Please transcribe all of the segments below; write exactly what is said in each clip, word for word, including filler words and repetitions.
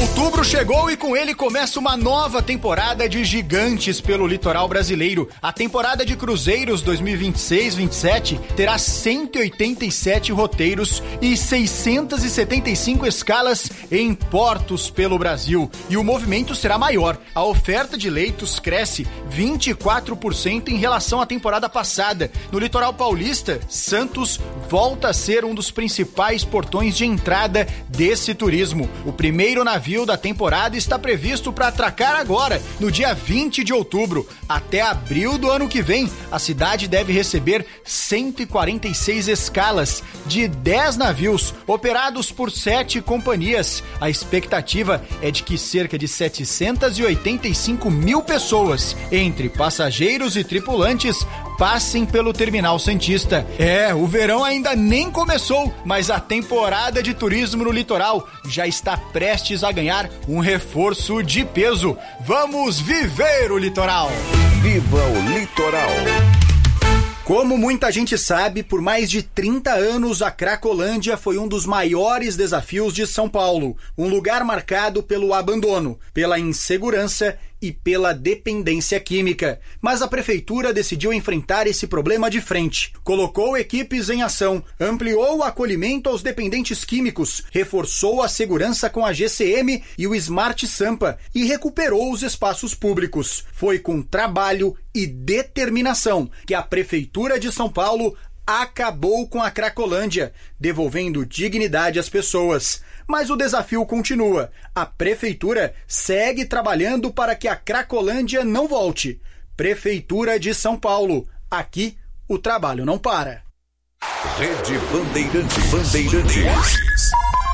Outubro chegou e com ele começa uma nova temporada de gigantes pelo litoral brasileiro. A temporada de cruzeiros dois mil e vinte e seis vinte e sete terá cento e oitenta e sete roteiros e seiscentas e setenta e cinco escalas em portos pelo Brasil. E o movimento será maior. A oferta de leitos cresce vinte e quatro por cento em relação à temporada passada. No litoral paulista, Santos volta a ser um dos principais portões de entrada desse turismo. O primeiro navio da temporada está previsto para atracar agora, no dia vinte de outubro. Até abril do ano que vem, a cidade deve receber cento e quarenta e seis escalas de dez navios, operados por sete companhias. A expectativa é de que cerca de setecentas e oitenta e cinco mil pessoas, entre passageiros e tripulantes, passem pelo Terminal Santista. É, o verão ainda nem começou, mas a temporada de turismo no litoral já está prestes a ganhar um reforço de peso. Vamos viver o litoral! Viva o litoral! Como muita gente sabe, por mais de trinta anos a Cracolândia foi um dos maiores desafios de São Paulo, um lugar marcado pelo abandono, pela insegurança e pela dependência química. Mas a prefeitura decidiu enfrentar esse problema de frente. Colocou equipes em ação, ampliou o acolhimento aos dependentes químicos, reforçou a segurança com a G C M e o Smart Sampa e recuperou os espaços públicos. Foi com trabalho e determinação que a Prefeitura de São Paulo acabou com a Cracolândia, devolvendo dignidade às pessoas. Mas o desafio continua. A Prefeitura segue trabalhando para que a Cracolândia não volte. Prefeitura de São Paulo. Aqui, o trabalho não para. Rede Bandeirantes. Bandeirantes.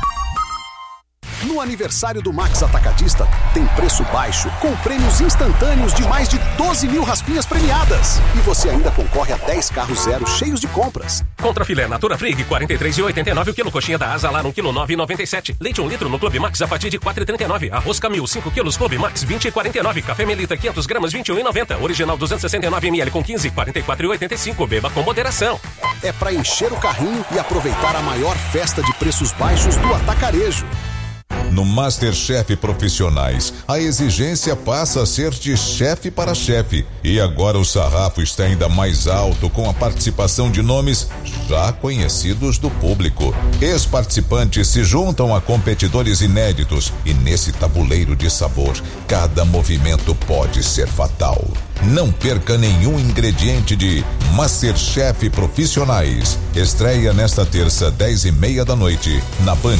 No aniversário do Max Atacadista, tem preço baixo, com prêmios instantâneos de mais de doze mil raspinhas premiadas. E você ainda concorre a dez carros zero cheios de compras. Contra filé Natura Frig, quarenta e três reais e oitenta e nove centavos o quilo. Coxinha da Asa Lar, um quilo, nove reais e noventa e sete centavos. Leite um litro no Clube Max a partir de quatro reais e trinta e nove centavos. Arroz Camil, cinco quilos, Clube Max, vinte reais e quarenta e nove centavos. Café Melita, quinhentos gramas, vinte e um reais e noventa centavos. Original, duzentos e sessenta e nove mililitros com quinze, quarenta e quatro reais e oitenta e cinco centavos. Beba com moderação. É para encher o carrinho e aproveitar a maior festa de preços baixos do atacarejo. No MasterChef Profissionais, a exigência passa a ser de chefe para chefe. E agora o sarrafo está ainda mais alto com a participação de nomes já conhecidos do público. Ex-participantes se juntam a competidores inéditos e nesse tabuleiro de sabor, cada movimento pode ser fatal. Não perca nenhum ingrediente de MasterChef Profissionais. Estreia nesta terça, dez e meia da noite, na Band.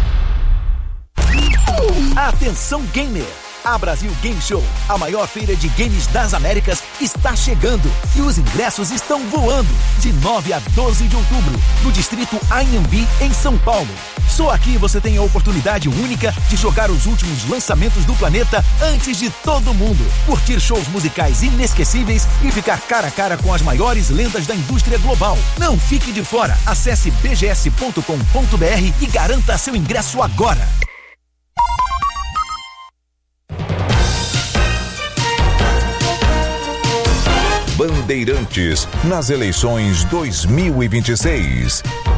Atenção gamer! A Brasil Game Show, a maior feira de games das Américas, está chegando e os ingressos estão voando de nove a doze de outubro, no distrito Anhembi, em São Paulo. Só aqui você tem a oportunidade única de jogar os últimos lançamentos do planeta antes de todo mundo, curtir shows musicais inesquecíveis e ficar cara a cara com as maiores lendas da indústria global. Não fique de fora, acesse b g s ponto com ponto b r e garanta seu ingresso agora. Bandeirantes nas eleições dois mil e vinte e seis.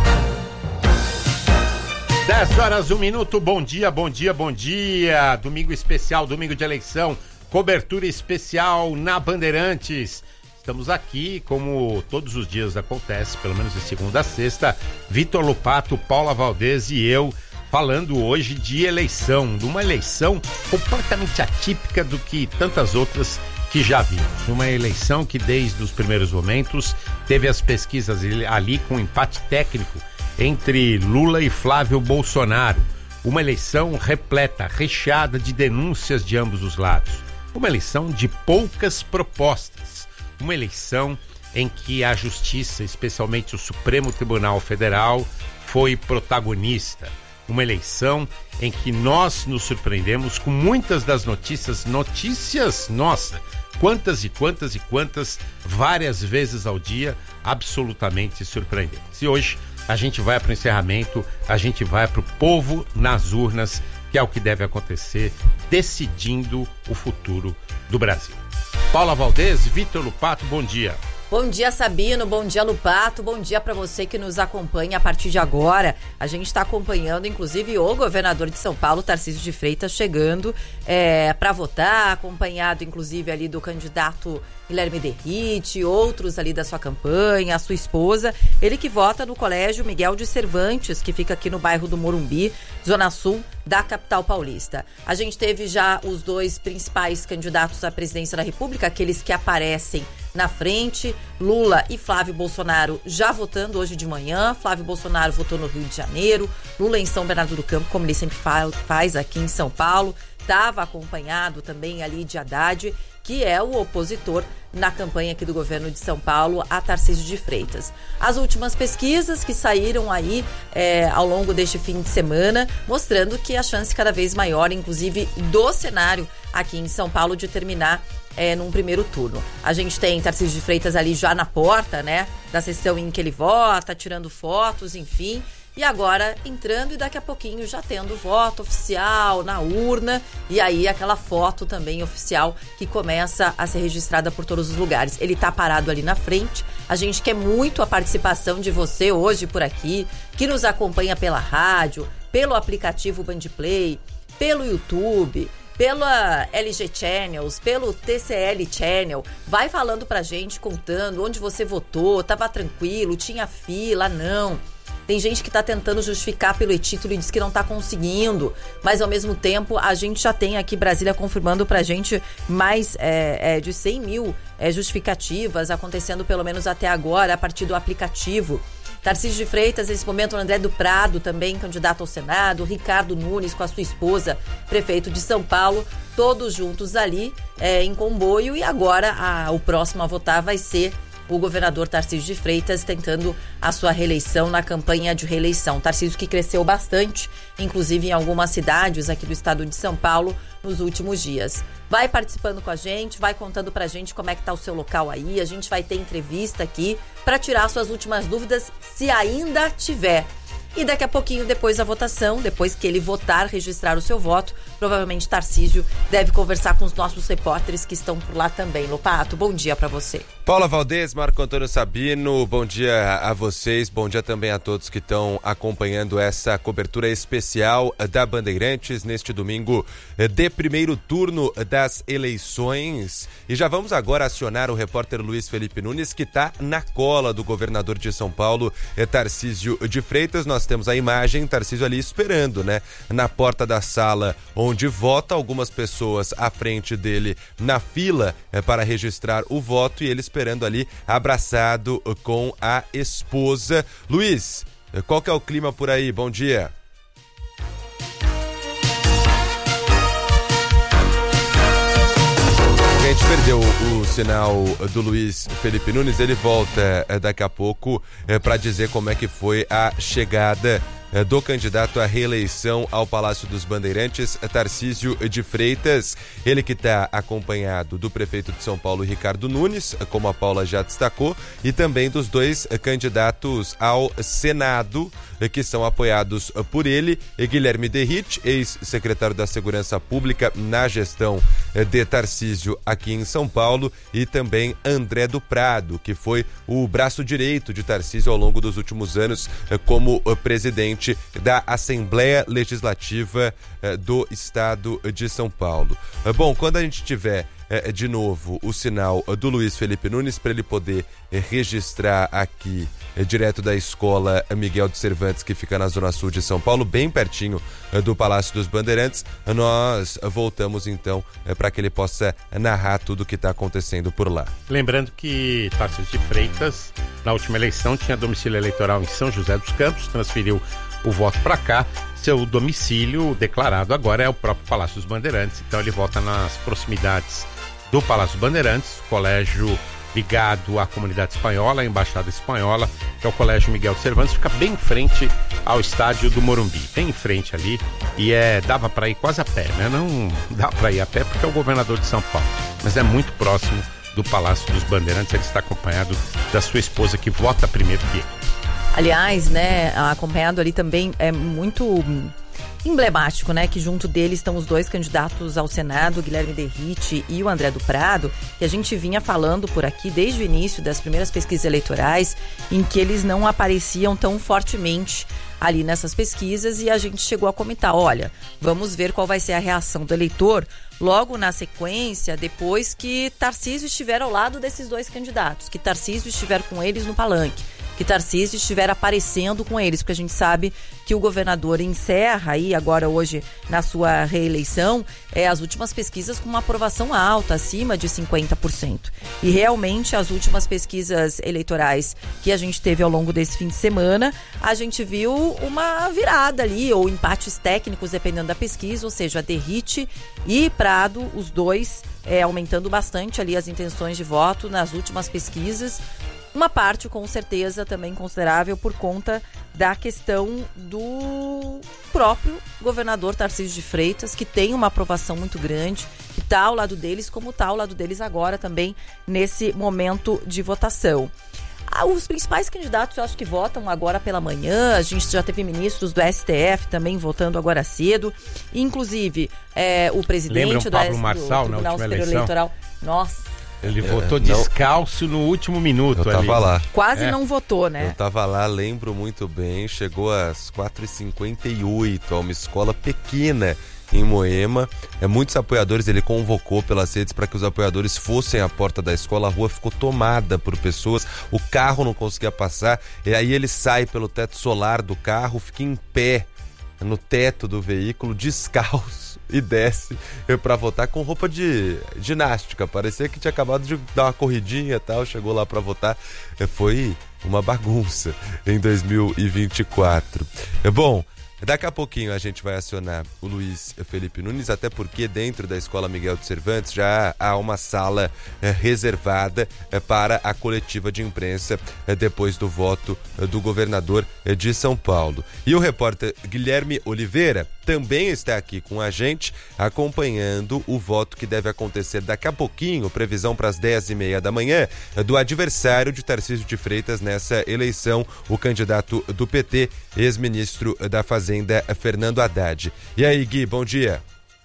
dez horas, um minuto, bom dia, bom dia, bom dia. Domingo especial, domingo de eleição, cobertura especial na Bandeirantes. Estamos aqui, como todos os dias acontece, pelo menos de segunda a sexta, Vitor Lupato, Paula Valdez e eu, falando hoje de eleição, de uma eleição completamente atípica do que tantas outras que já vimos. Uma eleição que desde os primeiros momentos teve as pesquisas ali com empate técnico entre Lula e Flávio Bolsonaro. Uma eleição repleta, recheada de denúncias de ambos os lados. Uma eleição de poucas propostas. Uma eleição em que a Justiça, especialmente o Supremo Tribunal Federal, foi protagonista. Uma eleição em que nós nos surpreendemos com muitas das notícias, notícias, nossa, quantas e quantas e quantas, várias vezes ao dia, absolutamente surpreendentes. E hoje a gente vai para o encerramento, a gente vai para o povo nas urnas, que é o que deve acontecer, decidindo o futuro do Brasil. Paula Valdez, Vitor Lupato, bom dia. Bom dia, Sabino, bom dia, Lupato, bom dia para você que nos acompanha a partir de agora. A gente está acompanhando, inclusive, o governador de São Paulo, Tarcísio de Freitas, chegando é, para votar, acompanhado, inclusive, ali do candidato Guilherme Derrite, outros ali da sua campanha, a sua esposa. Ele que vota no Colégio Miguel de Cervantes, que fica aqui no bairro do Morumbi, zona sul da capital paulista. A gente teve já os dois principais candidatos à presidência da República, aqueles que aparecem na frente, Lula e Flávio Bolsonaro já votando hoje de manhã. Flávio Bolsonaro votou no Rio de Janeiro, Lula em São Bernardo do Campo, como ele sempre faz aqui em São Paulo. Estava acompanhado também ali de Haddad, que é o opositor na campanha aqui do governo de São Paulo a Tarcísio de Freitas. As últimas pesquisas que saíram aí é, ao longo deste fim de semana, mostrando que a chance cada vez maior, inclusive do cenário aqui em São Paulo, de terminar É, num primeiro turno. A gente tem Tarcísio de Freitas ali já na porta, né, da sessão em que ele vota, tirando fotos, enfim, e agora entrando e daqui a pouquinho já tendo voto oficial na urna, e aí aquela foto também oficial que começa a ser registrada por todos os lugares. Ele tá parado ali na frente. A gente quer muito a participação de você hoje por aqui, que nos acompanha pela rádio, pelo aplicativo Bandplay, pelo YouTube, pela L G Channels, pelo T C L Channel. Vai falando pra gente, contando onde você votou, tava tranquilo, tinha fila, não. Tem gente que tá tentando justificar pelo e-título e diz que não tá conseguindo, mas ao mesmo tempo a gente já tem aqui Brasília confirmando pra gente mais é, é, de cem mil é, justificativas acontecendo pelo menos até agora a partir do aplicativo. Tarcísio de Freitas, nesse momento, o André do Prado, também candidato ao Senado, Ricardo Nunes com a sua esposa, prefeito de São Paulo, todos juntos ali é, em comboio, e agora a, o próximo a votar vai ser o governador Tarcísio de Freitas, tentando a sua reeleição na campanha de reeleição. Tarcísio que cresceu bastante, inclusive em algumas cidades aqui do estado de São Paulo, nos últimos dias. Vai participando com a gente, vai contando pra gente como é que tá o seu local aí. A gente vai ter entrevista aqui para tirar suas últimas dúvidas, se ainda tiver. E daqui a pouquinho, depois da votação, depois que ele votar, registrar o seu voto, provavelmente Tarcísio deve conversar com os nossos repórteres que estão por lá também. Lopato, bom dia para você. Paula Valdez, Marco Antônio Sabino, bom dia a vocês, bom dia também a todos que estão acompanhando essa cobertura especial da Bandeirantes neste domingo de primeiro turno das eleições. E já vamos agora acionar o repórter Luiz Felipe Nunes, que está na cola do governador de São Paulo, Tarcísio de Freitas. Nós temos a imagem, Tarcísio ali esperando, né, na porta da sala onde vota, algumas pessoas à frente dele na fila é, para registrar o voto, e ele esperando ali abraçado com a esposa. Luiz, qual que é o clima por aí? Bom dia. A gente perdeu o sinal do Luiz Felipe Nunes, ele volta daqui a pouco para dizer como é que foi a chegada do candidato à reeleição ao Palácio dos Bandeirantes, Tarcísio de Freitas. Ele que está acompanhado do prefeito de São Paulo, Ricardo Nunes, como a Paula já destacou, e também dos dois candidatos ao Senado, que são apoiados por ele, Guilherme Derrite, ex-secretário da Segurança Pública na gestão de Tarcísio aqui em São Paulo, e também André do Prado, que foi o braço direito de Tarcísio ao longo dos últimos anos como presidente da Assembleia Legislativa do Estado de São Paulo. Bom, quando a gente tiver de novo o sinal do Luiz Felipe Nunes para ele poder registrar aqui direto da escola Miguel de Cervantes, que fica na zona sul de São Paulo, bem pertinho do Palácio dos Bandeirantes, nós voltamos então para que ele possa narrar tudo o que está acontecendo por lá. Lembrando que Tarcísio de Freitas, na última eleição, tinha domicílio eleitoral em São José dos Campos, transferiu o voto para cá. Seu domicílio declarado agora é o próprio Palácio dos Bandeirantes, então ele vota nas proximidades do Palácio dos Bandeirantes, colégio ligado à comunidade espanhola, à Embaixada Espanhola, que é o Colégio Miguel de Cervantes, fica bem em frente ao estádio do Morumbi, bem em frente ali, e é, dava para ir quase a pé, né? Não dá para ir a pé porque é o governador de São Paulo, mas é muito próximo do Palácio dos Bandeirantes. Ele está acompanhado da sua esposa, que vota primeiro que ele. Aliás, né, acompanhado ali também é muito emblemático, né? Que junto deles estão os dois candidatos ao Senado, Guilherme Derrite e o André do Prado, que a gente vinha falando por aqui desde o início das primeiras pesquisas eleitorais, em que eles não apareciam tão fortemente ali nessas pesquisas, e a gente chegou a comentar, olha, vamos ver qual vai ser a reação do eleitor logo na sequência, depois que Tarcísio estiver ao lado desses dois candidatos, que Tarcísio estiver com eles no palanque, que Tarcísio estiver aparecendo com eles, porque a gente sabe que o governador encerra aí agora hoje na sua reeleição é, as últimas pesquisas com uma aprovação alta, acima de cinquenta por cento. E realmente as últimas pesquisas eleitorais que a gente teve ao longo desse fim de semana, a gente viu uma virada ali, ou empates técnicos, dependendo da pesquisa, ou seja, Derrite e Prado, os dois é, aumentando bastante ali as intenções de voto nas últimas pesquisas. Uma parte, com certeza, também considerável por conta da questão do próprio governador Tarcísio de Freitas, que tem uma aprovação muito grande, que está ao lado deles, como está ao lado deles agora também nesse momento de votação. Ah, os principais candidatos, eu acho que votam agora pela manhã. A gente já teve ministros do S T F também votando agora cedo. Inclusive, é, o presidente Lembra um do, Pablo do, Marçal, do na Tribunal última Superior eleição? Eleitoral. Nossa. Ele É, votou não. descalço no último minuto. Eu tava ali. lá. Quase É. não votou, né? Eu tava lá, lembro muito bem, chegou às quatro e cinquenta e oito a uma escola pequena em Moema. É, muitos apoiadores, ele convocou pelas redes para que os apoiadores fossem à porta da escola. A rua ficou tomada por pessoas, o carro não conseguia passar, e aí ele sai pelo teto solar do carro, fica em pé no teto do veículo, descalço, e desce para votar com roupa de ginástica. Parecia que tinha acabado de dar uma corridinha e tal, chegou lá para votar. Foi uma bagunça em dois mil e vinte e quatro. É bom, daqui a pouquinho a gente vai acionar o Luiz Felipe Nunes, até porque dentro da Escola Miguel de Cervantes já há uma sala é, reservada é, para a coletiva de imprensa é, depois do voto é, do governador é, de São Paulo. E o repórter Guilherme Oliveira também está aqui com a gente, acompanhando o voto que deve acontecer daqui a pouquinho, previsão para as dez e meia da manhã, do adversário de Tarcísio de Freitas nessa eleição, o candidato do P T, ex-ministro da Fazenda, Fernando Haddad. E aí, Gui, bom dia.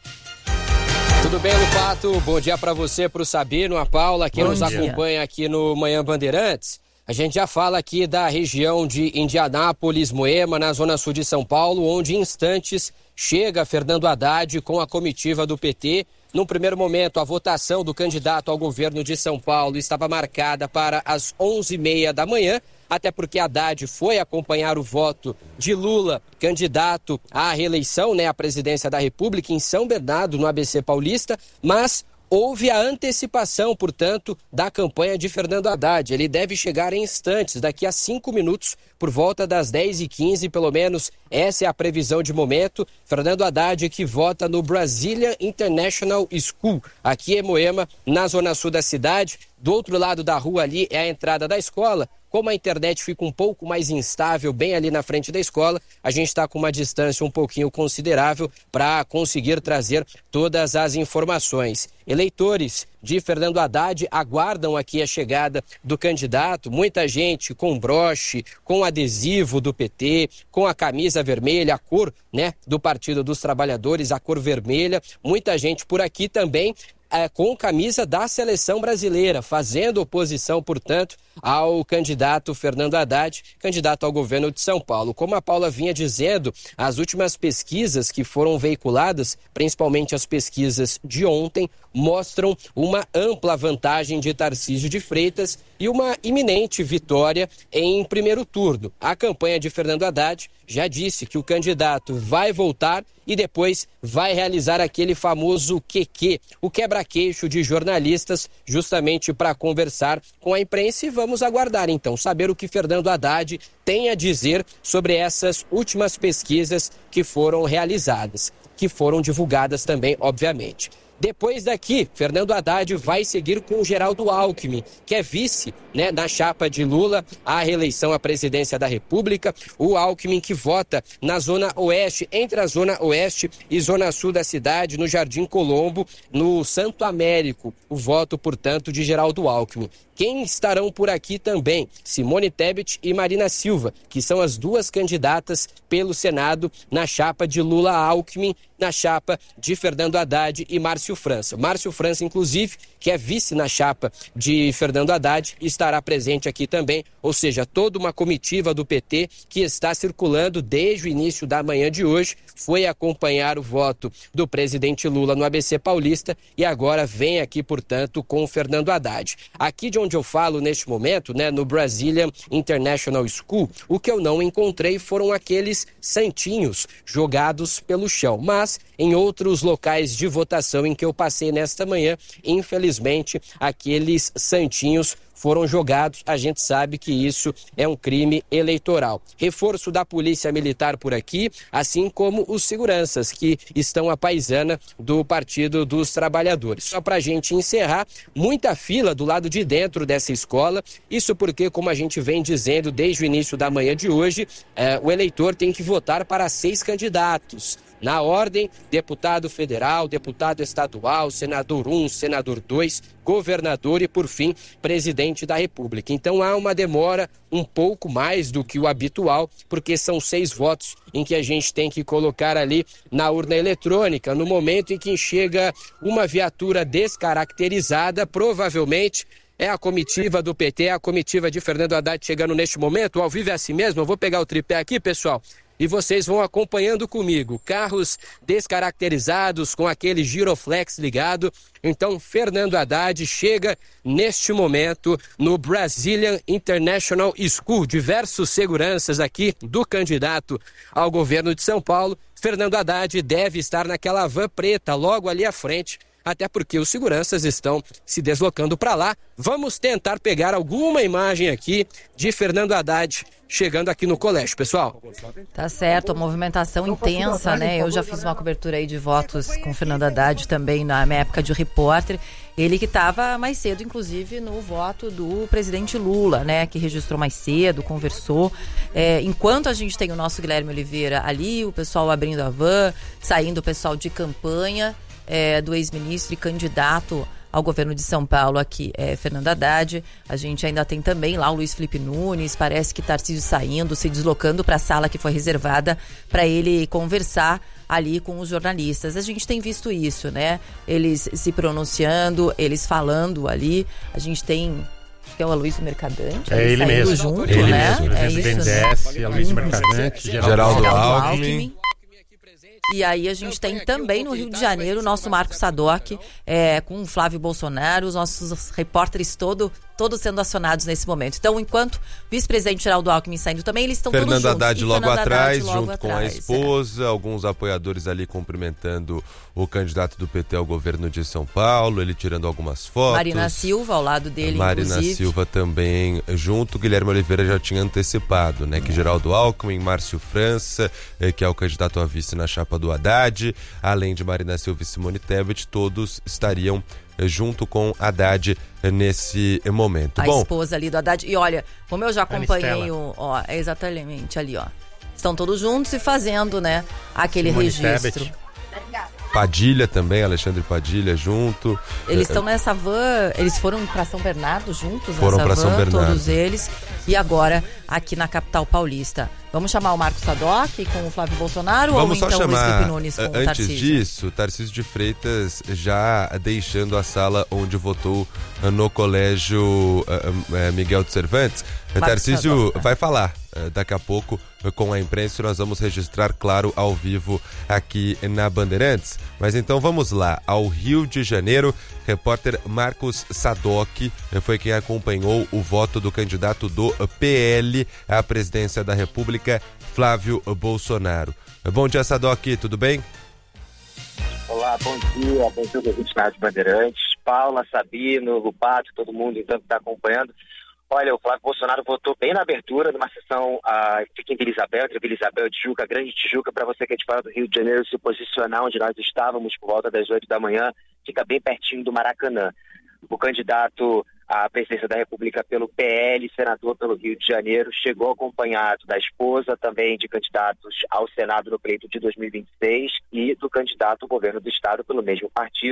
Tudo bem, Lupato? Bom dia para você, para o Sabino, a Paula, que Bom nos dia. acompanha aqui no Manhã Bandeirantes. A gente já fala aqui da região de Indianápolis, Moema, na zona sul de São Paulo, onde em instantes chega Fernando Haddad com a comitiva do P T. Num primeiro momento, a votação do candidato ao governo de São Paulo estava marcada para as onze e meia da manhã, até porque Haddad foi acompanhar o voto de Lula, candidato à reeleição, né, à presidência da República em São Bernardo, no A B C Paulista, mas houve a antecipação, portanto, da campanha de Fernando Haddad. Ele deve chegar em instantes, daqui a cinco minutos, por volta das dez e quinze, pelo menos essa é a previsão de momento. Fernando Haddad, que vota no Brasília International School, aqui em Moema, na zona sul da cidade. Do outro lado da rua ali é a entrada da escola. Como a internet fica um pouco mais instável bem ali na frente da escola, a gente está com uma distância um pouquinho considerável para conseguir trazer todas as informações. Eleitores de Fernando Haddad aguardam aqui a chegada do candidato. Muita gente com broche, com adesivo do P T, com a camisa vermelha, a cor, né, do Partido dos Trabalhadores, a cor vermelha. Muita gente por aqui também É, com camisa da seleção brasileira, fazendo oposição, portanto, ao candidato Fernando Haddad, candidato ao governo de São Paulo. Como a Paula vinha dizendo, as últimas pesquisas que foram veiculadas, principalmente as pesquisas de ontem, mostram uma ampla vantagem de Tarcísio de Freitas e uma iminente vitória em primeiro turno. A campanha de Fernando Haddad já disse que o candidato vai voltar e depois vai realizar aquele famoso Q Q, o quebra-queixo de jornalistas, justamente para conversar com a imprensa. E vamos aguardar, então, saber o que Fernando Haddad tem a dizer sobre essas últimas pesquisas que foram realizadas, que foram divulgadas também, obviamente. Depois daqui, Fernando Haddad vai seguir com o Geraldo Alckmin, que é vice, né, na chapa de Lula à reeleição à presidência da República. O Alckmin que vota na zona oeste, entre a zona oeste e zona sul da cidade, no Jardim Colombo, no Santo Américo. O voto, portanto, de Geraldo Alckmin. Quem estarão por aqui também? Simone Tebet e Marina Silva, que são as duas candidatas pelo Senado na chapa de Lula Alckmin, na chapa de Fernando Haddad e Márcio França. Márcio França, inclusive, que é vice na chapa de Fernando Haddad, estará presente aqui também, ou seja, toda uma comitiva do P T que está circulando desde o início da manhã de hoje, foi acompanhar o voto do presidente Lula no A B C Paulista e agora vem aqui, portanto, com o Fernando Haddad. Aqui de onde eu falo neste momento, né, no Brazilian International School, o que eu não encontrei foram aqueles santinhos jogados pelo chão, mas em outros locais de votação em que eu passei nesta manhã, infelizmente, aqueles santinhos foram jogados. A gente sabe que isso é um crime eleitoral. Reforço da Polícia Militar por aqui, assim como os seguranças que estão à paisana do Partido dos Trabalhadores. Só para a gente encerrar, muita fila do lado de dentro dessa escola, isso porque, como a gente vem dizendo desde o início da manhã de hoje, eh, o eleitor tem que votar para seis candidatos. Na ordem, deputado federal, deputado estadual, senador um, senador dois, governador e, por fim, presidente da República. Então há uma demora um pouco mais do que o habitual, porque são seis votos em que a gente tem que colocar ali na urna eletrônica. No momento em que chega uma viatura descaracterizada, provavelmente é a comitiva do P T, é a comitiva de Fernando Haddad chegando neste momento. Ao vivo é assim mesmo, eu vou pegar o tripé aqui, pessoal, e vocês vão acompanhando comigo. Carros descaracterizados com aquele giroflex ligado. Então, Fernando Haddad chega neste momento no Brazilian International School. Diversos seguranças aqui do candidato ao governo de São Paulo. Fernando Haddad deve estar naquela van preta logo ali à frente, até porque os seguranças estão se deslocando para lá. Vamos tentar pegar alguma imagem aqui de Fernando Haddad chegando aqui no colégio, pessoal. Tá certo, a movimentação intensa, né? Eu já fiz uma cobertura aí de votos com Fernando Haddad também na minha época de repórter. Ele que estava mais cedo, inclusive, no voto do presidente Lula, né? Que registrou mais cedo, conversou. É, enquanto a gente tem o nosso Guilherme Oliveira ali, o pessoal abrindo a van, saindo o pessoal de campanha é, do ex-ministro e candidato ao governo de São Paulo aqui, é Fernando Haddad. A gente ainda tem também lá o Luiz Felipe Nunes, parece que Tarcísio saindo, se deslocando para a sala que foi reservada para ele conversar ali com os jornalistas. A gente tem visto isso, né? Eles se pronunciando, eles falando ali. A gente tem, acho que é o Aloysio Mercadante. É ele mesmo. Junto, ele né? mesmo. É isso, né? Aloysio Mercadante, Geraldo, Geraldo Alckmin. Alckmin. E aí a gente tem também no Rio de Janeiro o nosso Marco Sadoc, é, com o Flávio Bolsonaro, os nossos repórteres todo, todos sendo acionados nesse momento. Então, enquanto o vice-presidente Geraldo Alckmin saindo também, eles estão Fernando todos juntos. Haddad logo Fernando atrás, Haddad logo junto atrás, com a esposa, é. Alguns apoiadores ali cumprimentando o candidato do P T ao governo de São Paulo, ele tirando algumas fotos. Marina Silva ao lado dele, Marina inclusive. Silva também junto. Guilherme Oliveira já tinha antecipado, né? Que Geraldo Alckmin, Márcio França, que é o candidato a vice na chapa do Haddad, além de Marina Silva e Simone Tebet, todos estariam junto com Haddad nesse momento. A Bom, esposa ali do Haddad. E olha, como eu já acompanhei o... Ó, é exatamente ali, ó. Estão todos juntos e fazendo, né, aquele Simone registro. Tebet. Padilha também, Alexandre Padilha junto. Eles estão nessa van, eles foram para São Bernardo juntos, Foram nessa pra van, São Bernardo. todos eles, e agora aqui na capital paulista. Vamos chamar o Marco Sadoc com o Flávio Bolsonaro Vamos ou só então o Luiz chamar, Felipe Nunes com o antes Tarcísio? disso, Tarcísio de Freitas já deixando a sala onde votou no colégio uh, uh, Miguel de Cervantes. Marco Tarcísio Sadoc, vai falar uh, daqui a pouco uh, com a imprensa e nós vamos registrar, claro, ao vivo aqui na Bandeirantes. Mas então vamos lá, ao Rio de Janeiro. Repórter Marcos Sadoc uh, foi quem acompanhou o voto do candidato do P L à presidência da República, Flávio Bolsonaro. Bom dia, Sadoc, tudo bem? Olá, bom dia, bom dia, ouvintes da Rádio Bandeirantes, Paula, Sabino, Lupato, todo mundo então que está acompanhando. Olha, o Flávio Bolsonaro votou bem na abertura, numa sessão uh, fica em Vila Isabel, entre Vila Isabel e Tijuca, Grande Tijuca, para você que é de fora do Rio de Janeiro se posicionar onde nós estávamos por volta das oito da manhã, fica bem pertinho do Maracanã. O candidato à presidência da República pelo P L, senador pelo Rio de Janeiro, chegou acompanhado da esposa, também de candidatos ao Senado no pleito de dois mil e vinte e seis e do candidato ao governo do Estado pelo mesmo partido,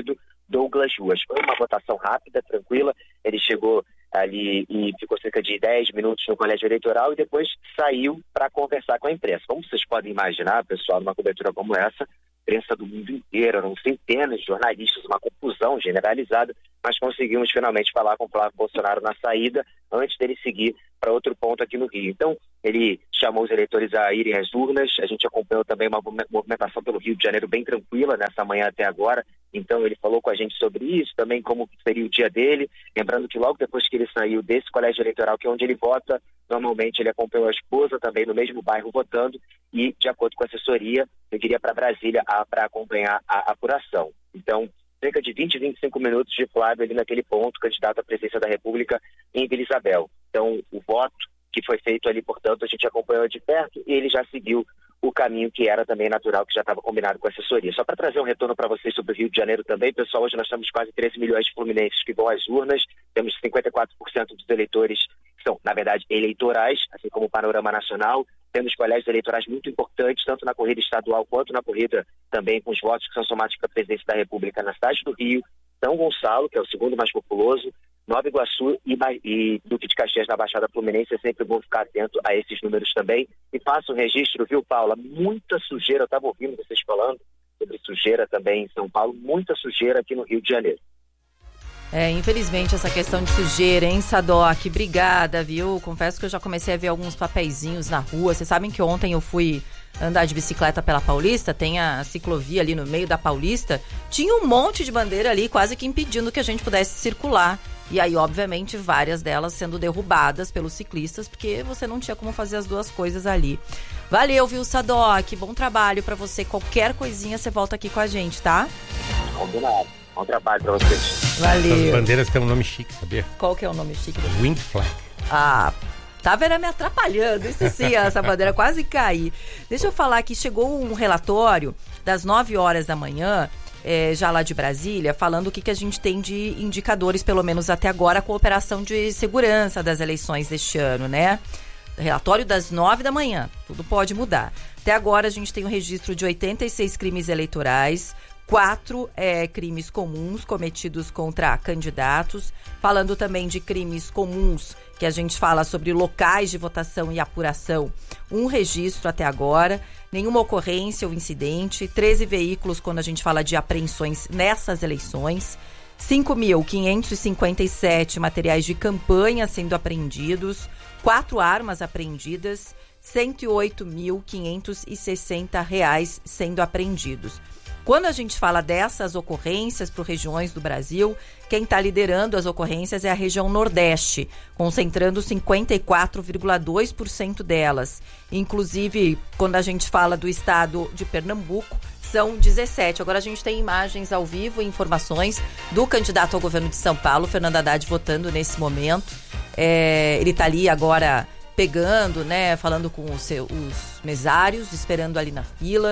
Douglas Ruas. Foi uma votação rápida, tranquila, ele chegou ali e ficou cerca de dez minutos no colégio eleitoral e depois saiu para conversar com a imprensa. Como vocês podem imaginar, pessoal, numa cobertura como essa, imprensa do mundo inteiro, eram centenas de jornalistas, uma confusão generalizada, mas conseguimos finalmente falar com o Flávio Bolsonaro na saída, antes dele seguir para outro ponto aqui no Rio. Então, ele chamou os eleitores a irem às urnas, a gente acompanhou também uma movimentação pelo Rio de Janeiro bem tranquila nessa manhã até agora, então ele falou com a gente sobre isso, também como seria o dia dele, lembrando que logo depois que ele saiu desse colégio eleitoral, que é onde ele vota, normalmente ele acompanhou a esposa também no mesmo bairro votando e, de acordo com a assessoria, ele iria para Brasília para acompanhar a apuração. Então, cerca de vinte, vinte e cinco minutos de Flávio ali naquele ponto, candidato à presidência da República em Vila Isabel. Então, o voto que foi feito ali, portanto, a gente acompanhou de perto e ele já seguiu o caminho que era também natural, que já estava combinado com a assessoria. Só para trazer um retorno para vocês sobre o Rio de Janeiro também, pessoal, hoje nós temos quase treze milhões de fluminenses que vão às urnas, temos cinquenta e quatro por cento dos eleitores que são, na verdade, eleitorais, assim como o panorama nacional. Temos colégios eleitorais muito importantes, tanto na corrida estadual quanto na corrida também com os votos que são somados para a presidência da República na cidade do Rio, São Gonçalo, que é o segundo mais populoso, Nova Iguaçu e, e Duque de Caxias na Baixada Fluminense. É sempre bom ficar atento a esses números também. E faço um registro, viu, Paula? Muita sujeira, eu estava ouvindo vocês falando sobre sujeira também em São Paulo, muita sujeira aqui no Rio de Janeiro. É, infelizmente, essa questão de sujeira, hein, Sadoc? Obrigada, viu? Confesso que eu já comecei a ver alguns papeizinhos na rua. Vocês sabem que ontem eu fui andar de bicicleta pela Paulista, tem a ciclovia ali no meio da Paulista. Tinha um monte de bandeira ali, quase que impedindo que a gente pudesse circular. E aí, obviamente, várias delas sendo derrubadas pelos ciclistas, porque você não tinha como fazer as duas coisas ali. Valeu, viu, Sadoc? Bom trabalho pra você. Qualquer coisinha, você volta aqui com a gente, tá? Combinado. Bom trabalho pra vocês. Valeu. As bandeiras têm um nome chique, sabia? Qual que é o nome chique? Wind Flag. Ah, tá vendo me atrapalhando. Isso sim, essa bandeira quase cair. Deixa eu falar que chegou um relatório das nove horas da manhã, é, já lá de Brasília, falando o que, que a gente tem de indicadores, pelo menos até agora, com a operação de segurança das eleições deste ano, né? Relatório das nove da manhã, tudo pode mudar. Até agora a gente tem um registro de oitenta e seis crimes eleitorais, quatro é, crimes comuns cometidos contra candidatos, falando também de crimes comuns, que a gente fala sobre locais de votação e apuração, um registro até agora, nenhuma ocorrência ou incidente, treze veículos quando a gente fala de apreensões nessas eleições, cinco mil quinhentos e cinquenta e sete materiais de campanha sendo apreendidos, quatro armas apreendidas, cento e oito mil quinhentos e sessenta reais sendo apreendidos. Quando a gente fala dessas ocorrências por regiões do Brasil, quem está liderando as ocorrências é a região Nordeste, concentrando cinquenta e quatro vírgula dois por cento delas. Inclusive, quando a gente fala do estado de Pernambuco, são dezessete. Agora a gente tem imagens ao vivo e informações do candidato ao governo de São Paulo, Fernando Haddad, votando nesse momento. É, ele está ali agora pegando, né, falando com os, seus, os mesários, esperando ali na fila.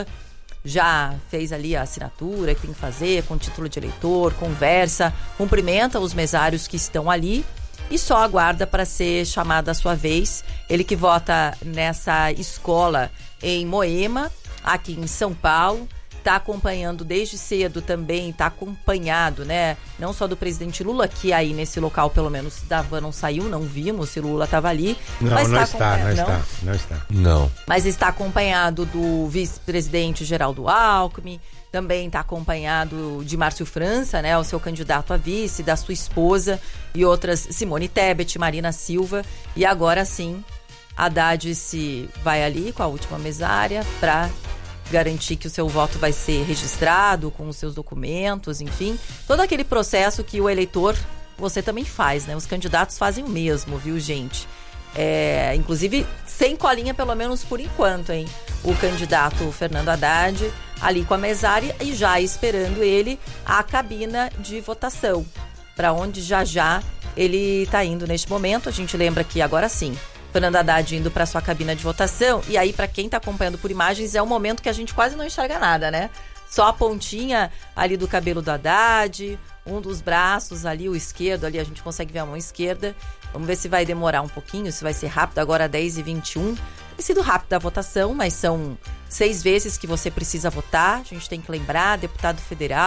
Já fez ali a assinatura que tem que fazer com título de eleitor, conversa, cumprimenta os mesários que estão ali e só aguarda para ser chamado a sua vez. Ele que vota nessa escola em Moema, aqui em São Paulo, está acompanhando desde cedo também, está acompanhado, né? Não só do presidente Lula, que aí nesse local, pelo menos, da van não saiu, não vimos se Lula estava ali. Não, mas não tá está, não, não está, não está. Não. Mas está acompanhado do vice-presidente Geraldo Alckmin, também está acompanhado de Márcio França, né? O seu candidato a vice, da sua esposa e outras, Simone Tebet, Marina Silva. E agora sim, Haddad se vai ali com a última mesária para garantir que o seu voto vai ser registrado com os seus documentos, enfim. Todo aquele processo que o eleitor, você também faz, né? Os candidatos fazem o mesmo, viu, gente? É, inclusive, sem colinha, pelo menos por enquanto, hein? O candidato Fernando Haddad ali com a mesária e já esperando ele a cabina de votação, para onde já já ele está indo neste momento. A gente lembra que agora sim, Fernando Haddad indo para sua cabina de votação. E aí, para quem está acompanhando por imagens, é um momento que a gente quase não enxerga nada, né? Só a pontinha ali do cabelo do Haddad, um dos braços ali, o esquerdo ali, a gente consegue ver a mão esquerda. Vamos ver se vai demorar um pouquinho, se vai ser rápido. Agora dez e vinte e um. Tem sido rápido a votação, mas são seis vezes que você precisa votar. A gente tem que lembrar, deputado federal,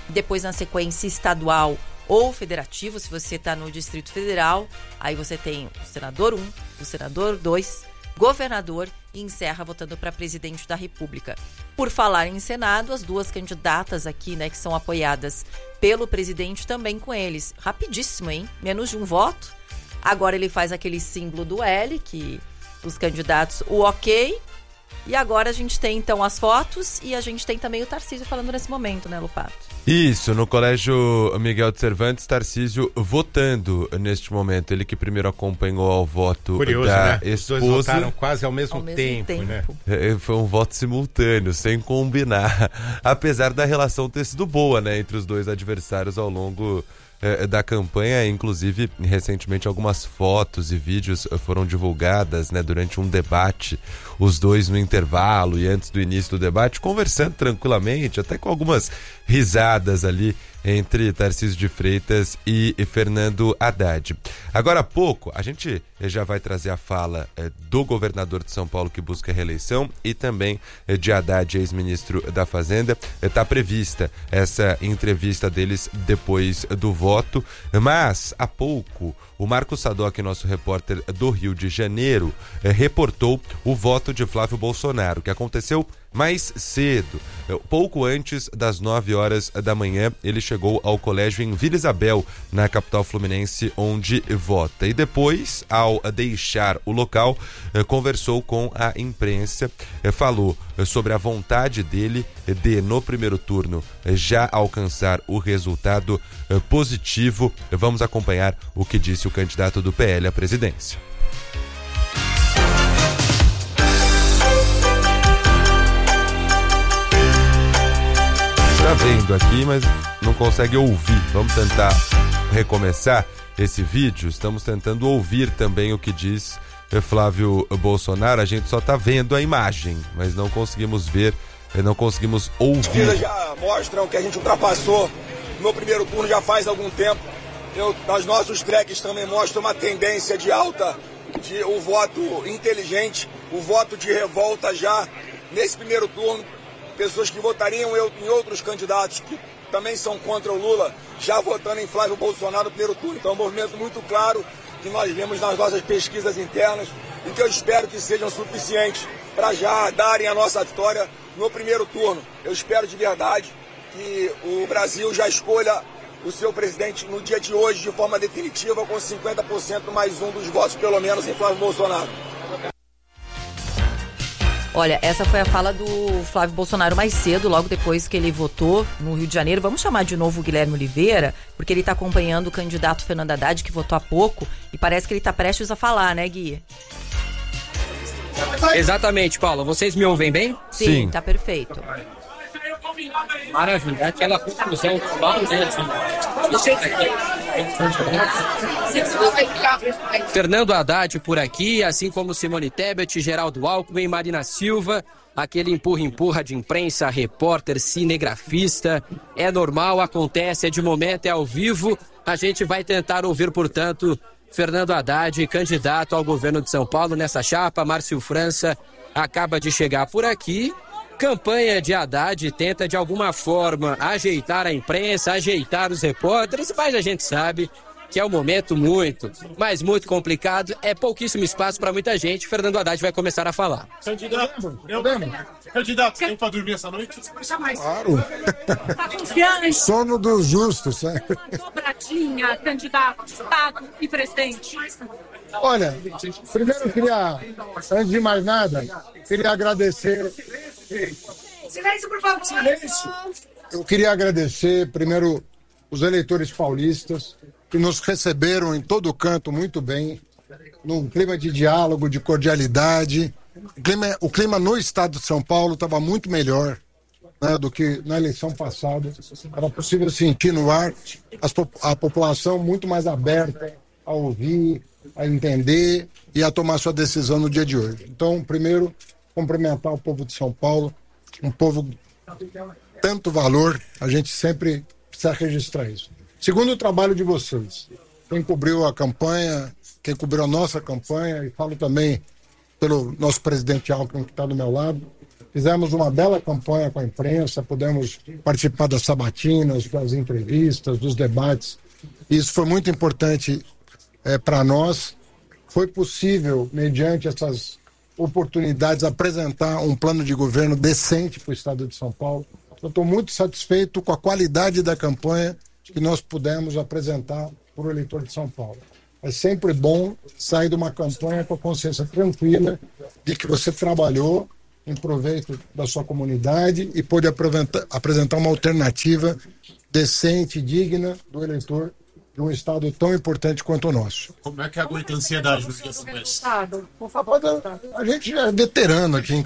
depois na sequência estadual ou federativo, se você está no Distrito Federal, aí você tem o senador um, o senador dois, governador e encerra votando para presidente da República. Por falar em Senado, as duas candidatas aqui, né, que são apoiadas pelo presidente, também com eles. Rapidíssimo, hein? Menos de um voto. Agora ele faz aquele símbolo do L, que os candidatos, o ok. E agora a gente tem, então, as fotos e a gente tem também o Tarcísio falando nesse momento, né, Lupato? Isso, no Colégio Miguel de Cervantes, Tarcísio votando neste momento. Ele que primeiro acompanhou ao voto Curioso, da né? esposa. Os dois votaram quase ao mesmo, ao mesmo tempo, tempo, né? É, foi um voto simultâneo, sem combinar. Apesar da relação ter sido boa, né, entre os dois adversários ao longo é, da campanha. Inclusive, recentemente, algumas fotos e vídeos foram divulgadas, né, durante um debate. Os dois no intervalo e antes do início do debate, conversando tranquilamente, até com algumas risadas ali entre Tarcísio de Freitas e Fernando Haddad. Agora há pouco, a gente já vai trazer a fala eh, do governador de São Paulo que busca reeleição e também eh, de Haddad, ex-ministro da Fazenda. Está eh, prevista essa entrevista deles depois do voto, mas há pouco o Marcos Sadoc, nosso repórter do Rio de Janeiro, eh, reportou o voto de Flávio Bolsonaro, que aconteceu mais cedo, pouco antes das nove horas da manhã. Ele chegou ao colégio em Vila Isabel, na capital fluminense, onde vota. E depois, ao deixar o local, conversou com a imprensa, falou sobre a vontade dele de, no primeiro turno, já alcançar o resultado positivo. Vamos acompanhar o que disse o candidato do P L à presidência. Tá vendo aqui, mas não consegue ouvir. Vamos tentar recomeçar esse vídeo. Estamos tentando ouvir também o que diz Flávio Bolsonaro. A gente só tá vendo a imagem, mas não conseguimos ver, não conseguimos ouvir. As pesquisas já mostram que a gente ultrapassou no primeiro turno já faz algum tempo. Eu, os nossos tracks também mostram uma tendência de alta, de o voto inteligente, o voto de revolta já nesse primeiro turno. Pessoas que votariam em outros candidatos que também são contra o Lula, já votando em Flávio Bolsonaro no primeiro turno. Então é um movimento muito claro que nós vemos nas nossas pesquisas internas e que eu espero que sejam suficientes para já darem a nossa vitória no primeiro turno. Eu espero de verdade que o Brasil já escolha o seu presidente no dia de hoje de forma definitiva, com cinquenta por cento mais um dos votos, pelo menos, em Flávio Bolsonaro. Olha, essa foi a fala do Flávio Bolsonaro mais cedo, logo depois que ele votou no Rio de Janeiro. Vamos chamar de novo o Guilherme Oliveira, porque ele está acompanhando o candidato Fernando Haddad, que votou há pouco, e parece que ele está prestes a falar, né, Gui? Exatamente, Paula. Vocês me ouvem bem? Sim, Sim. Tá perfeito. Maravilha, aquela conclusão global, né? Fernando Haddad por aqui, assim como Simone Tebet, Geraldo Alckmin, Marina Silva, aquele empurra-empurra de imprensa, repórter, cinegrafista. É normal, acontece, é de momento, é ao vivo. A gente vai tentar ouvir, portanto, Fernando Haddad, candidato ao governo de São Paulo nessa chapa. Márcio França acaba de chegar por aqui. Campanha de Haddad tenta de alguma forma ajeitar a imprensa, ajeitar os repórteres, mas a gente sabe que é um momento muito, mas muito complicado, é pouquíssimo espaço para muita gente. Fernando Haddad vai começar a falar. Candidato, eu Candidato, tem para dormir essa noite? Claro. Sono dos justos, né? Dobradinha, candidato, Estado e presidente. Olha, primeiro eu queria, antes de mais nada, queria agradecer. Silêncio, por favor. Silêncio. Eu queria agradecer, primeiro, os eleitores paulistas, que nos receberam em todo canto muito bem, num clima de diálogo, de cordialidade. O clima, o clima no estado de São Paulo estava muito melhor, né, do que na eleição passada. Era possível sentir no ar as, a população muito mais aberta a ouvir, a entender e a tomar sua decisão no dia de hoje. Então, primeiro, cumprimentar o povo de São Paulo, um povo tanto valor, a gente sempre precisa registrar isso. Segundo, o trabalho de vocês, quem cobriu a campanha, quem cobriu a nossa campanha, e falo também pelo nosso presidente Alckmin, que está do meu lado, Fizemos uma bela campanha com a imprensa, pudemos participar das sabatinas, das entrevistas, dos debates. Isso foi muito importante é, para nós. Foi possível, mediante essas oportunidades, apresentar um plano de governo decente para o estado de São Paulo. Eu estou muito satisfeito com a qualidade da campanha que nós pudemos apresentar para o eleitor de São Paulo. É sempre bom sair de uma campanha com a consciência tranquila de que você trabalhou em proveito da sua comunidade e pôde apresentar uma alternativa decente e digna do eleitor de um estado tão importante quanto o nosso. Como é que aguenta a ansiedade nos dias começos? A gente já é veterano aqui.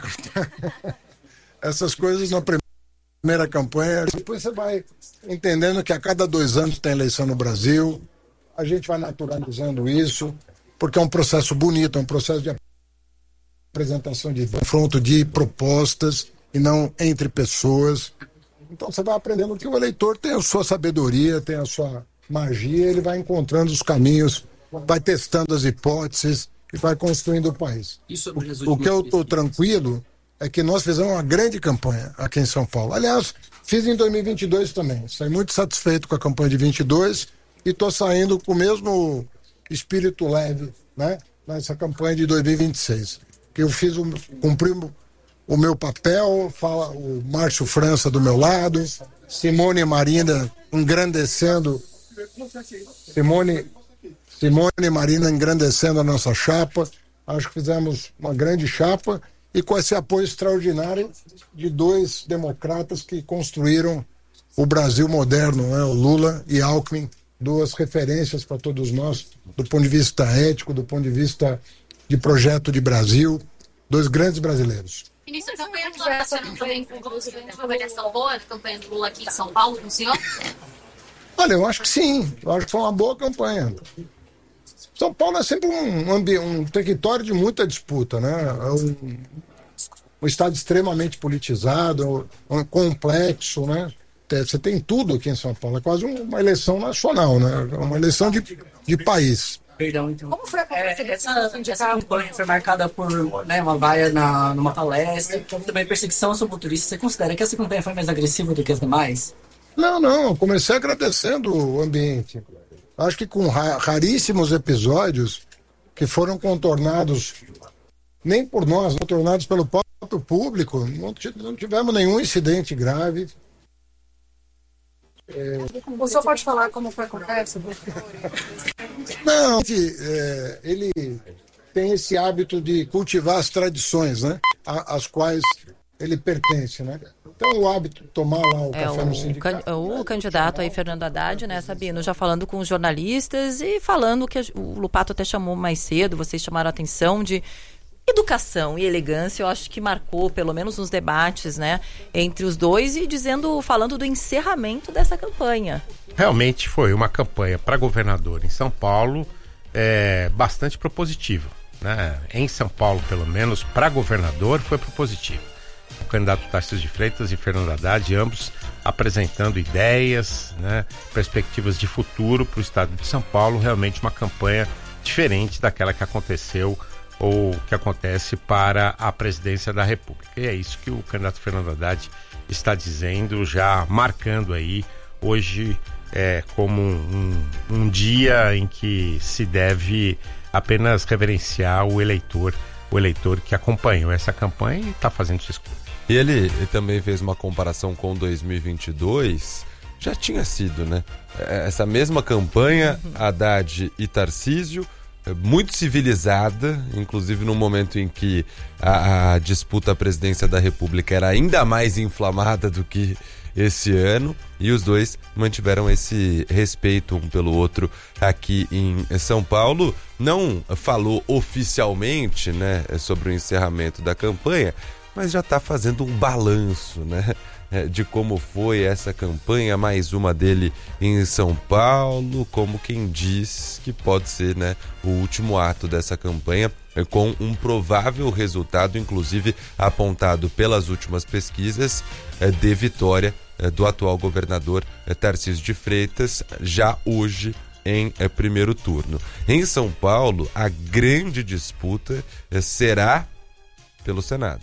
Essas coisas na primeira campanha, depois você vai entendendo que a cada dois anos tem eleição no Brasil, a gente vai naturalizando isso, porque é um processo bonito, é um processo de apresentação de confronto de propostas e não entre pessoas. Então você vai aprendendo que o eleitor tem a sua sabedoria, tem a sua magia, ele vai encontrando os caminhos, vai testando as hipóteses e vai construindo o país. O, o que eu estou tranquilo é que nós fizemos uma grande campanha aqui em São Paulo. Aliás, fiz em dois mil e vinte e dois também. Saí muito satisfeito com a campanha de vinte e dois e estou saindo com o mesmo espírito leve, né, nessa campanha de dois mil e vinte e seis. Que eu fiz, o, cumpri o meu papel, fala o Márcio França do meu lado, Simone Marina engrandecendo, Simone, Simone e Marina engrandecendo a nossa chapa. Acho que fizemos uma grande chapa e com esse apoio extraordinário de dois democratas que construíram o Brasil moderno, né? O Lula e Alckmin, duas referências para todos nós, do ponto de vista ético, do ponto de vista de projeto de Brasil, dois grandes brasileiros. Ministro, a campanha do Lula está sendo uma avaliação boa da campanha do Lula aqui em São Paulo, no senhor? Olha, eu acho que sim, eu acho que foi uma boa campanha. São Paulo é sempre um, um, um território de muita disputa, né? É um, um estado extremamente politizado, um, complexo, né? Você tem tudo aqui em São Paulo, é quase uma eleição nacional, né? Uma eleição de, de país. Perdão, então. Como foi a é, essa, essa campanha foi marcada por, né, uma vaia na, numa palestra, também perseguição sobre motoristas. Você considera que essa campanha foi mais agressiva do que as demais? Não, não, eu comecei agradecendo o ambiente. Acho que com raríssimos episódios que foram contornados, nem por nós, contornados pelo próprio público, não tivemos nenhum incidente grave. É... O senhor pode falar como foi a conversa? Não, é, ele tem esse hábito de cultivar as tradições, né? Às quais ele pertence, né? Então o hábito de tomar lá o é, café o, no sindicato. O candidato aí, Fernando Haddad, né, Sabino, já falando com os jornalistas e falando que o Lupato até chamou mais cedo, vocês chamaram a atenção de educação e elegância, eu acho que marcou, pelo menos nos debates, né, entre os dois e dizendo, falando do encerramento dessa campanha. Realmente foi uma campanha para governador em São Paulo é, bastante propositiva, né? Em São Paulo, pelo menos, para governador foi propositivo. O candidato Tarcísio de Freitas e Fernando Haddad, ambos apresentando ideias, né, perspectivas de futuro para o estado de São Paulo, realmente uma campanha diferente daquela que aconteceu ou que acontece para a presidência da República. E é isso que o candidato Fernando Haddad está dizendo, já marcando aí hoje é, como um, um, um dia em que se deve apenas reverenciar o eleitor, o eleitor que acompanhou essa campanha e está fazendo sua escolha. E ele também fez uma comparação com dois mil e vinte e dois, já tinha sido, né? Essa mesma campanha, Haddad e Tarcísio, muito civilizada, inclusive no momento em que a, a disputa à presidência da República era ainda mais inflamada do que esse ano, e os dois mantiveram esse respeito um pelo outro aqui em São Paulo. Não falou oficialmente, né, sobre o encerramento da campanha, mas já está fazendo um balanço, né, de como foi essa campanha, mais uma dele em São Paulo, como quem diz que pode ser, né, o último ato dessa campanha, com um provável resultado, inclusive apontado pelas últimas pesquisas, de vitória do atual governador Tarcísio de Freitas, já hoje em primeiro turno. Em São Paulo, a grande disputa será pelo Senado. É.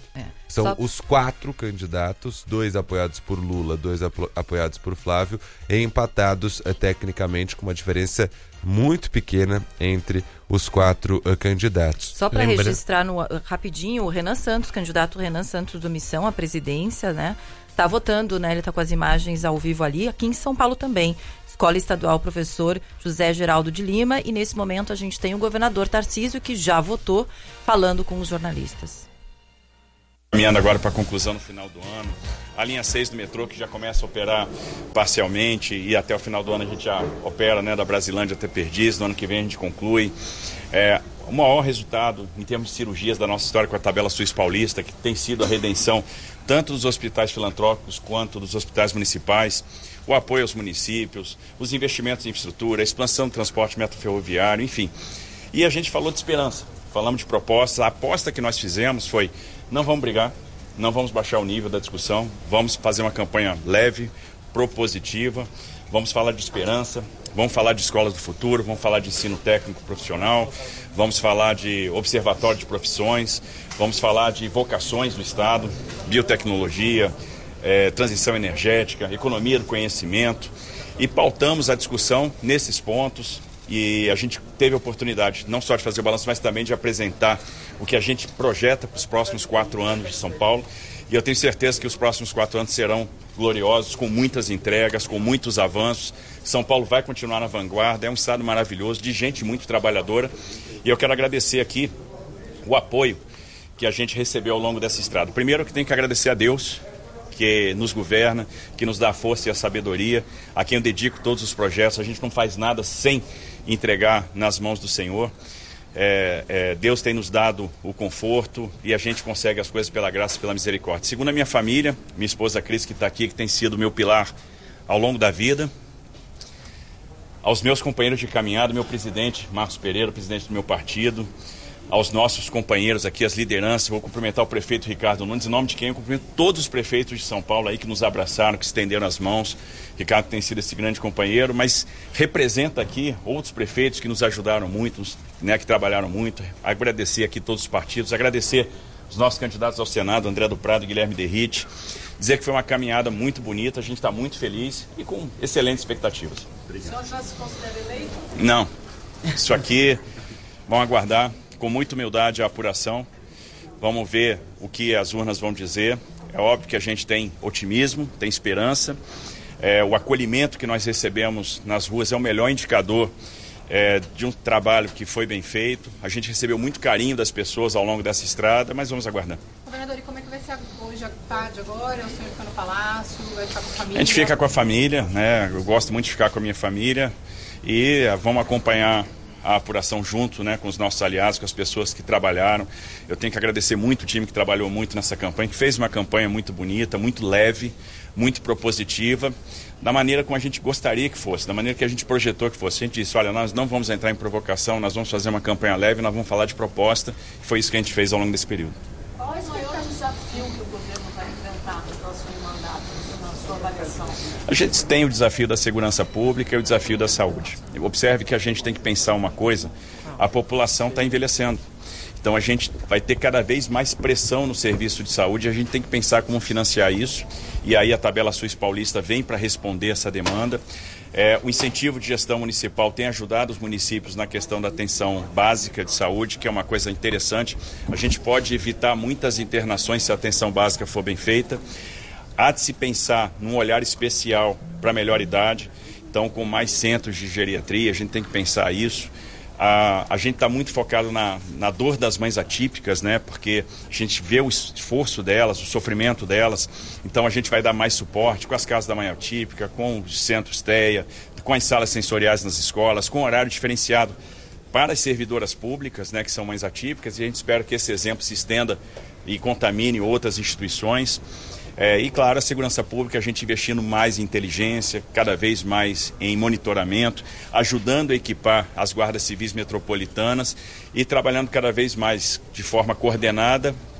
São Só... os quatro candidatos, dois apoiados por Lula, dois apo- apoiados por Flávio, empatados uh, tecnicamente, com uma diferença muito pequena entre os quatro uh, candidatos. Só para Lembra... registrar no, uh, rapidinho, o Renan Santos, candidato Renan Santos do Missão à presidência, né? Tá votando, né? Ele tá com as imagens ao vivo ali, aqui em São Paulo também. Escola Estadual Professor José Geraldo de Lima, e nesse momento a gente tem o governador Tarcísio, que já votou, falando com os jornalistas. Caminhando agora para a conclusão no final do ano, a linha seis do metrô que já começa a operar parcialmente, e até o final do ano a gente já opera, né, da Brasilândia até Perdiz, no ano que vem a gente conclui. É, o maior resultado em termos de cirurgias da nossa história com a tabela Suíça Paulista, que tem sido a redenção tanto dos hospitais filantrópicos quanto dos hospitais municipais, o apoio aos municípios, os investimentos em infraestrutura, a expansão do transporte metroferroviário, enfim. E a gente falou de esperança, falamos de propostas. A aposta que nós fizemos foi: não vamos brigar, não vamos baixar o nível da discussão, vamos fazer uma campanha leve, propositiva, vamos falar de esperança, vamos falar de escolas do futuro, vamos falar de ensino técnico profissional, vamos falar de observatório de profissões, vamos falar de vocações do Estado, biotecnologia, eh, transição energética, economia do conhecimento, e pautamos a discussão nesses pontos. E a gente teve a oportunidade não só de fazer o balanço, mas também de apresentar o que a gente projeta para os próximos quatro anos de São Paulo. E eu tenho certeza que os próximos quatro anos serão gloriosos, com muitas entregas, com muitos avanços. São Paulo vai continuar na vanguarda, é um estado maravilhoso, de gente muito trabalhadora. E eu quero agradecer aqui o apoio que a gente recebeu ao longo dessa estrada. Primeiro, que tenho que agradecer a Deus, que nos governa, que nos dá a força e a sabedoria, a quem eu dedico todos os projetos. A gente não faz nada sem entregar nas mãos do Senhor. É, é, Deus tem nos dado o conforto e a gente consegue as coisas pela graça e pela misericórdia. Segundo a minha família, minha esposa Cris, que está aqui, que tem sido meu pilar ao longo da vida. Aos meus companheiros de caminhada, meu presidente Marcos Pereira, presidente do meu partido. Aos nossos companheiros aqui, as lideranças. Vou cumprimentar o prefeito Ricardo Nunes, em nome de quem eu cumprimento todos os prefeitos de São Paulo aí que nos abraçaram, que estenderam as mãos. Ricardo tem sido esse grande companheiro, mas representa aqui outros prefeitos que nos ajudaram muito, né, que trabalharam muito. Agradecer aqui todos os partidos, agradecer os nossos candidatos ao Senado, André do Prado e Guilherme Derrite. Dizer que foi uma caminhada muito bonita, a gente está muito feliz e com excelentes expectativas. Obrigado. O senhor já se considera eleito? Não. Isso aqui, vão aguardar com muita humildade a apuração. Vamos ver o que as urnas vão dizer. É óbvio que a gente tem otimismo, tem esperança. É, o acolhimento que nós recebemos nas ruas é o melhor indicador é, de um trabalho que foi bem feito. A gente recebeu muito carinho das pessoas ao longo dessa estrada, mas vamos aguardar. Governador, e como é que vai ser hoje à tarde agora? O senhor fica no palácio, vai ficar com a família? A gente fica com a família, né? Eu gosto muito de ficar com a minha família e vamos acompanhar a apuração junto, né, com os nossos aliados, com as pessoas que trabalharam. Eu tenho que agradecer muito o time que trabalhou muito nessa campanha, que fez uma campanha muito bonita, muito leve, muito propositiva, da maneira como a gente gostaria que fosse, da maneira que a gente projetou que fosse. A gente disse: olha, nós não vamos entrar em provocação, nós vamos fazer uma campanha leve, nós vamos falar de proposta. Foi isso que a gente fez ao longo desse período. Qual é o maior desafio que o governo vai enfrentar no próximo mandato, na sua avaliação? A gente tem o desafio da segurança pública e o desafio da saúde. Observe que a gente tem que pensar uma coisa: a população está envelhecendo. Então a gente vai ter cada vez mais pressão no serviço de saúde, a gente tem que pensar como financiar isso, e aí a tabela Suíça Paulista vem para responder essa demanda. É, o incentivo de gestão municipal tem ajudado os municípios na questão da atenção básica de saúde, que é uma coisa interessante. A gente pode evitar muitas internações se a atenção básica for bem feita. Há de se pensar num olhar especial para a melhor idade, então com mais centros de geriatria, a gente tem que pensar isso. A, a gente está muito focado na, na dor das mães atípicas, né? Porque a gente vê o esforço delas, o sofrimento delas, então a gente vai dar mais suporte com as casas da mãe atípica, com os centros T E A, com as salas sensoriais nas escolas, com horário diferenciado para as servidoras públicas, né, que são mães atípicas, e a gente espera que esse exemplo se estenda e contamine outras instituições. É, e, claro, a segurança pública, a gente investindo mais em inteligência, cada vez mais em monitoramento, ajudando a equipar as guardas civis metropolitanas e trabalhando cada vez mais de forma coordenada para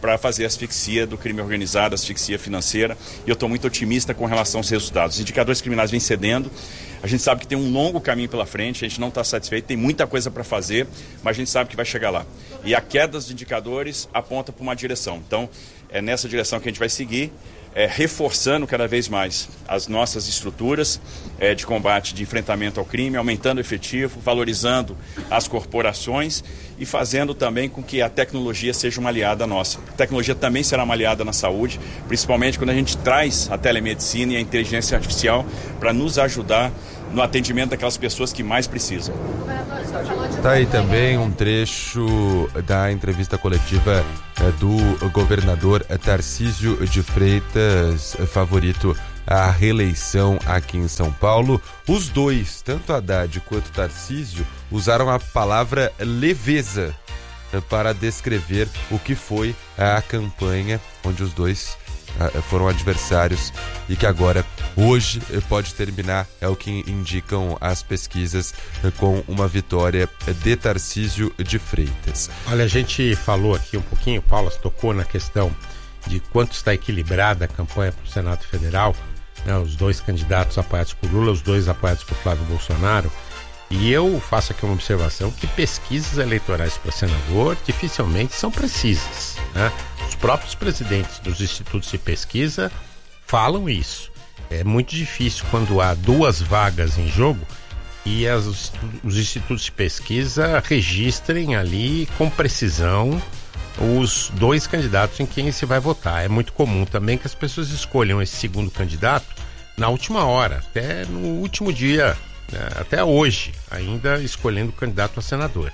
para fazer a asfixia do crime organizado, asfixia financeira, e eu estou muito otimista com relação aos resultados. Os indicadores criminais vêm cedendo, a gente sabe que tem um longo caminho pela frente, a gente não está satisfeito, tem muita coisa para fazer, mas a gente sabe que vai chegar lá. E a queda dos indicadores aponta para uma direção, então é nessa direção que a gente vai seguir, é, reforçando cada vez mais as nossas estruturas é, de combate, de enfrentamento ao crime, aumentando o efetivo, valorizando as corporações e fazendo também com que a tecnologia seja uma aliada nossa. A tecnologia também será uma aliada na saúde, principalmente quando a gente traz a telemedicina e a inteligência artificial para nos ajudar no atendimento daquelas pessoas que mais precisam. Tá aí também um trecho da entrevista coletiva do governador Tarcísio de Freitas, favorito à reeleição aqui em São Paulo. Os dois, tanto Haddad quanto Tarcísio, usaram a palavra leveza para descrever o que foi a campanha onde os dois foram adversários e que agora, hoje, pode terminar, é o que indicam as pesquisas, com uma vitória de Tarcísio de Freitas. Olha, a gente falou aqui um pouquinho, Paula tocou na questão de quanto está equilibrada a campanha para o Senado Federal, né, os dois candidatos apoiados por Lula, os dois apoiados por Flávio Bolsonaro, e eu faço aqui uma observação que pesquisas eleitorais para senador dificilmente são precisas, né? Os próprios presidentes dos institutos de pesquisa falam isso. É muito difícil quando há duas vagas em jogo e as, os institutos de pesquisa registrem ali com precisão os dois candidatos em quem se vai votar. É muito comum também que as pessoas escolham esse segundo candidato na última hora, até no último dia, né, até hoje, ainda escolhendo o candidato a senador.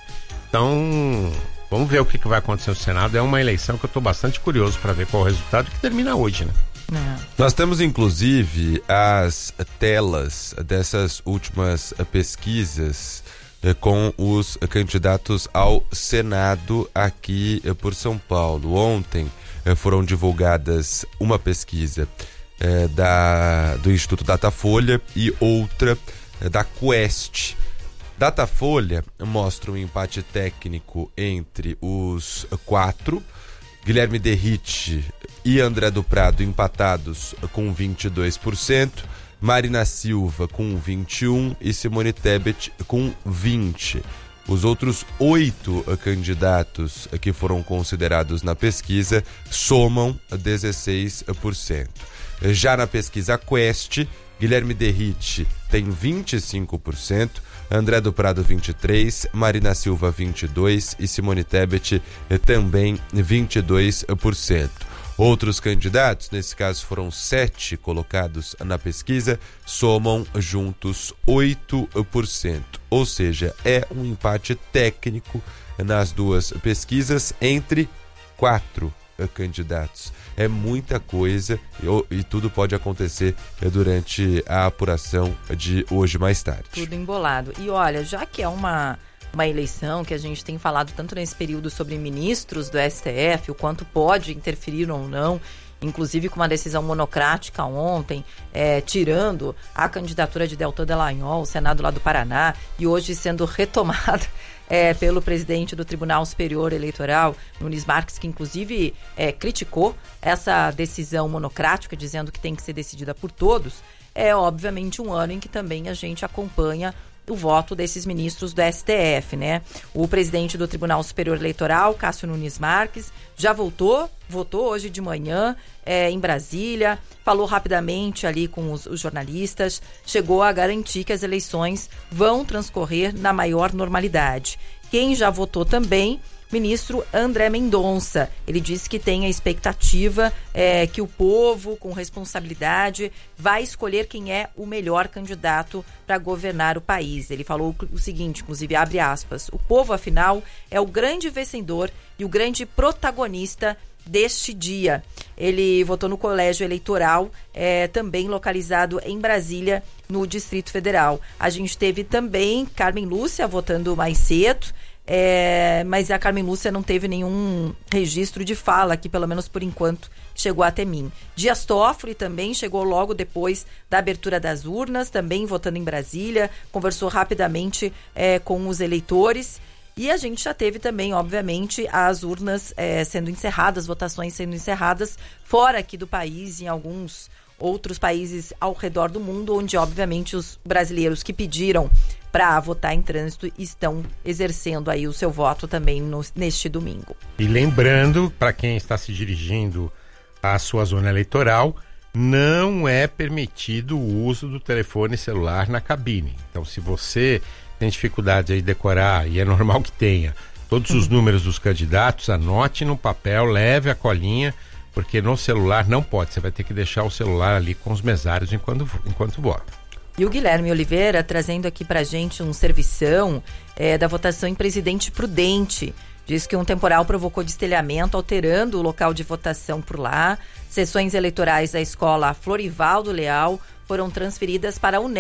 Então, vamos ver o que, que vai acontecer no Senado. É uma eleição que eu estou bastante curioso para ver qual é o resultado, que termina hoje, né? É. Nós temos inclusive as telas dessas últimas pesquisas eh, com os candidatos ao Senado aqui eh, por São Paulo. Ontem eh, foram divulgadas uma pesquisa eh, da, do Instituto Datafolha e outra eh, da Quest. Datafolha mostra um empate técnico entre os quatro. Guilherme Derrite e André do Prado empatados com vinte e dois por cento, Marina Silva com vinte e um por cento e Simone Tebet com vinte por cento. Os outros oito candidatos que foram considerados na pesquisa somam dezesseis por cento. Já na pesquisa Quest, Guilherme Derrite tem vinte e cinco por cento, André do Prado vinte e três por cento, Marina Silva vinte e dois por cento e Simone Tebet também vinte e dois por cento. Outros candidatos, nesse caso foram sete colocados na pesquisa, somam juntos oito por cento. Ou seja, é um empate técnico nas duas pesquisas entre quatro candidatos. É muita coisa e, e tudo pode acontecer durante a apuração de hoje mais tarde. Tudo embolado. E olha, já que é uma, uma eleição que a gente tem falado tanto nesse período sobre ministros do S T F, o quanto pode interferir ou não, inclusive com uma decisão monocrática ontem, é, tirando a candidatura de Deltan Dallagnol, o Senado lá do Paraná, e hoje sendo retomada É, pelo presidente do Tribunal Superior Eleitoral, Nunes Marques, que inclusive é, criticou essa decisão monocrática, dizendo que tem que ser decidida por todos. É obviamente um ano em que também a gente acompanha o voto desses ministros do S T F, né? O presidente do Tribunal Superior Eleitoral, Cássio Nunes Marques, já voltou, votou hoje de manhã é, em Brasília, falou rapidamente ali com os, os jornalistas, chegou a garantir que as eleições vão transcorrer na maior normalidade. Quem já votou também, ministro André Mendonça. Ele disse que tem a expectativa é, que o povo, com responsabilidade, vai escolher quem é o melhor candidato para governar o país. Ele falou o seguinte, inclusive, abre aspas, o povo, afinal, é o grande vencedor e o grande protagonista deste dia. Ele votou no colégio eleitoral, é, também localizado em Brasília, no Distrito Federal. A gente teve também Carmen Lúcia votando mais cedo, É, mas a Carmen Lúcia não teve nenhum registro de fala aqui, pelo menos por enquanto, chegou até mim. Dias Toffoli também chegou logo depois da abertura das urnas, também votando em Brasília, conversou rapidamente é, com os eleitores E a gente já teve também, obviamente, as urnas é, sendo encerradas, votações sendo encerradas fora aqui do país, em alguns outros países ao redor do mundo, onde, obviamente, os brasileiros que pediram para votar em trânsito estão exercendo aí o seu voto também no, neste domingo. E lembrando, para quem está se dirigindo à sua zona eleitoral, não é permitido o uso do telefone celular na cabine. Então, se você tem dificuldade aí de decorar, e é normal que tenha, todos os números dos candidatos, anote no papel, leve a colinha, porque no celular não pode. Você vai ter que deixar o celular ali com os mesários enquanto, enquanto vota. E o Guilherme Oliveira trazendo aqui pra gente um servição é, da votação em Presidente Prudente. Diz que um temporal provocou destelhamento, alterando o local de votação por lá. Sessões eleitorais da escola Florivaldo Leal foram transferidas para a U N E